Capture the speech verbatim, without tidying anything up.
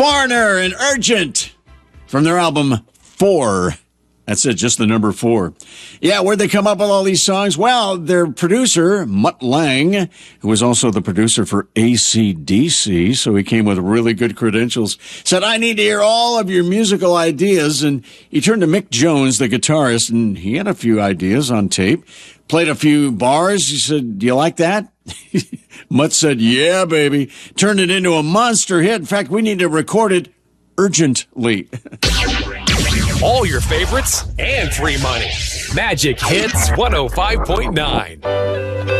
Foreigner and Urgent from their album Four. That's it, just the number four. Yeah, where'd they come up with all these songs? Well, their producer, Mutt Lange, who was also the producer for A C D C, so he came with really good credentials, said, I need to hear all of your musical ideas. And he turned to Mick Jones, the guitarist, and he had a few ideas on tape. Played a few bars. He said, do you like that? Mutt said, yeah, baby. Turned it into a monster hit. In fact, we need to record it urgently. All your favorites and free money. Magic Hits one oh five point nine.